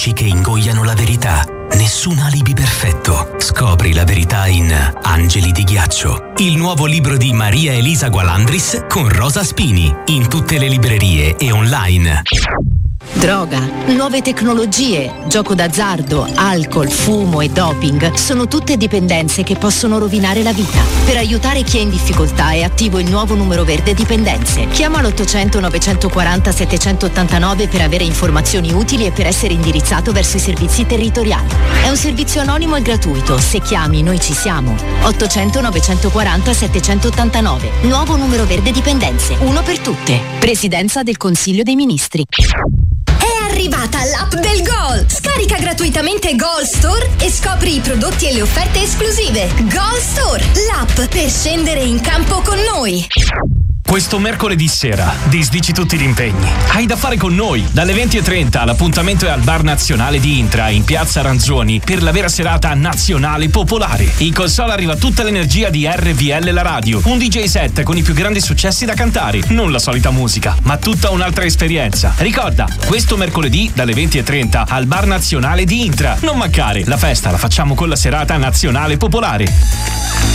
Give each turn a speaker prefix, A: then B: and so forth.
A: intrecci che ingoiano la verità. Nessun alibi perfetto. Scopri la verità in Angeli di ghiaccio, il nuovo libro di Maria Elisa Gualandris con Rosa Spini, in tutte le librerie e online.
B: Droga, nuove tecnologie, gioco d'azzardo, alcol, fumo e doping sono tutte dipendenze che possono rovinare la vita. Per aiutare chi è in difficoltà è attivo il nuovo numero verde dipendenze. Chiama l'800 940 789 per avere informazioni utili e per essere indirizzato verso i servizi territoriali. È un servizio anonimo e gratuito. Se chiami, noi ci siamo. 800 940 789. Nuovo numero verde dipendenze. Uno per tutte. Presidenza del Consiglio dei Ministri.
C: È arrivata l'app del Gol! Scarica gratuitamente Gol Store e scopri i prodotti e le offerte esclusive. Gol Store, l'app per scendere in campo con noi.
D: Questo mercoledì sera disdici tutti gli impegni. Hai da fare con noi. Dalle 20:30 l'appuntamento è al Bar Nazionale di Intra in Piazza Aranzuoni per la vera serata nazionale popolare. In console arriva tutta l'energia di RVL La Radio. Un DJ set con i più grandi successi da cantare. Non la solita musica, ma tutta un'altra esperienza. Ricorda, questo mercoledì dalle 20:30 al Bar Nazionale di Intra. Non mancare, la festa la facciamo con la serata nazionale popolare.